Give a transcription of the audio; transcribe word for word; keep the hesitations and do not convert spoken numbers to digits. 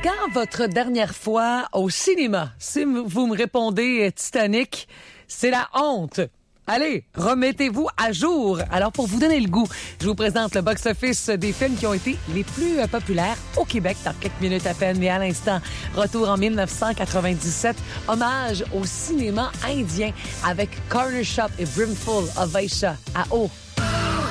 quand votre dernière fois au cinéma? Si vous me répondez Titanic, c'est la honte. Allez, remettez-vous à jour. Alors, pour vous donner le goût, je vous présente le box-office des films qui ont été les plus populaires au Québec dans quelques minutes à peine. Mais à l'instant, retour en dix-neuf cent quatre-vingt-dix-sept, hommage au cinéma indien avec Corner Shop et Brimful of Aisha à haut.